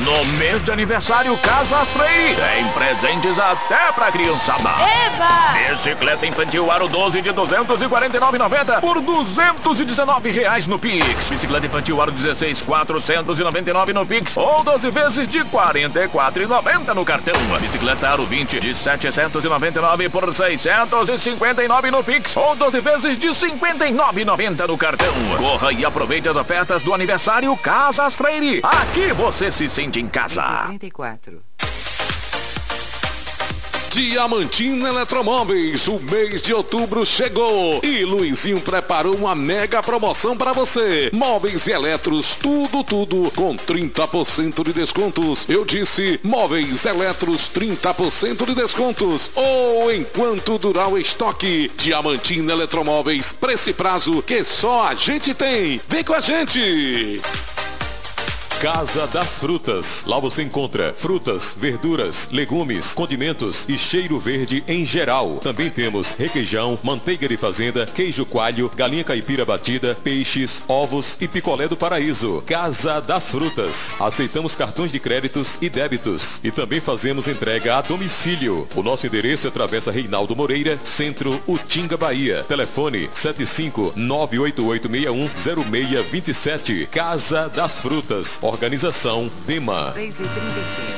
No mês de aniversário Casas Freire, tem presentes até pra criançada. Eba! Bicicleta infantil aro 12 de R$ 249,90 por R$ 219 no Pix. Bicicleta infantil aro 16, R$ 499 no Pix ou 12 vezes de R$ 44,90 no cartão. A bicicleta aro 20 de R$ 799 por R$ 659 no Pix ou 12 vezes de R$ 59,90 no cartão. Corra e aproveite as ofertas do aniversário Casas Freire. Aqui você se sente em casa. 34. Diamantina Eletromóveis, o mês de outubro chegou e Luizinho preparou uma mega promoção para você. Móveis e eletros, tudo com 30% de descontos. Eu disse móveis eletros, 30% de descontos. Ou enquanto durar o estoque. Diamantina Eletromóveis, preço e prazo que só a gente tem. Vem com a gente! Casa das Frutas. Lá você encontra frutas, verduras, legumes, condimentos e cheiro verde em geral. Também temos requeijão, manteiga de fazenda, queijo coalho, galinha caipira batida, peixes, ovos e picolé do paraíso. Casa das Frutas. Aceitamos cartões de créditos e débitos. E também fazemos entrega a domicílio. O nosso endereço é Travessa Reinaldo Moreira, Centro, Utinga, Bahia. Telefone 75-98861-0627. Casa das Frutas. Organização DEMA. 3h36.